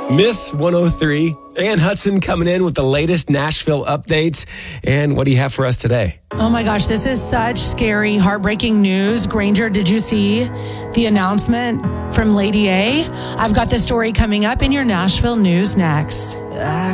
Miss 103, Ann Hudson coming in with the latest Nashville updates. And what do you have for us today? Oh my gosh, this is such scary, heartbreaking news. Granger, did you see the announcement from Lady A? I've got the story coming up in your Nashville news next.